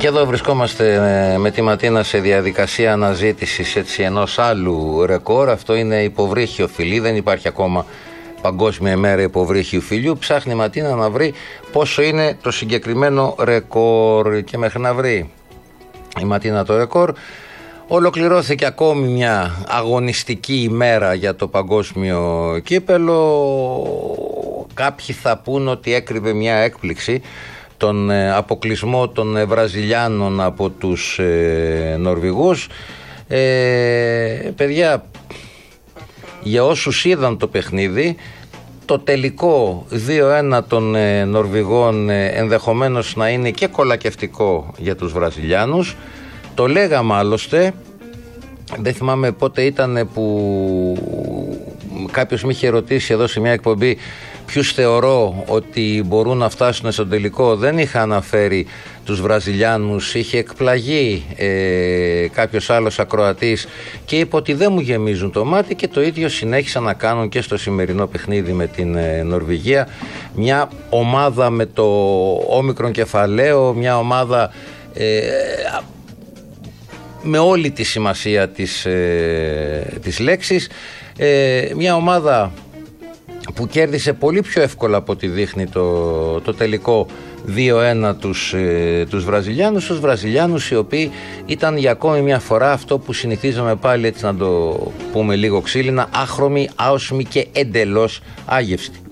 Και εδώ βρισκόμαστε με τη Ματίνα σε διαδικασία αναζήτησης ενός άλλου ρεκόρ. Αυτό είναι υποβρύχιο φιλί, δεν υπάρχει ακόμα Παγκόσμια ημέρα υποβρύχιου φιλιού. Ψάχνει η Ματίνα να βρει πόσο είναι το συγκεκριμένο ρεκόρ. Και μέχρι να βρει η Ματίνα το ρεκόρ, ολοκληρώθηκε ακόμη μια αγωνιστική ημέρα για το παγκόσμιο κύπελο. Κάποιοι θα πούν ότι έκρυβε μια έκπληξη, τον αποκλεισμό των Βραζιλιάνων από τους Νορβηγούς. Παιδιά, για όσους είδαν το παιχνίδι, το τελικό 2-1 των Νορβηγών ενδεχομένως να είναι και κολακευτικό για τους Βραζιλιάνους. Το λέγαμε άλλωστε, δεν θυμάμαι πότε ήταν που κάποιος με είχε ρωτήσει εδώ σε μια εκπομπή ποιους θεωρώ ότι μπορούν να φτάσουν στον τελικό. Δεν είχα αναφέρει τους Βραζιλιάνους, είχε εκπλαγεί κάποιος άλλος ακροατής και είπε ότι δεν μου γεμίζουν το μάτι, και το ίδιο συνέχισαν να κάνουν και στο σημερινό παιχνίδι με την Νορβηγία. Μια ομάδα με το όμικρον κεφαλαίο, μια ομάδα με όλη τη σημασία της λέξης, μια ομάδα που κέρδισε πολύ πιο εύκολα από ό,τι δείχνει το τελικό 2-1 τους Βραζιλιάνους, οι οποίοι ήταν για ακόμη μια φορά αυτό που συνηθίζαμε πάλι, έτσι να το πούμε λίγο ξύλινα, άχρωμοι, άοσμοι και εντελώς άγευστη.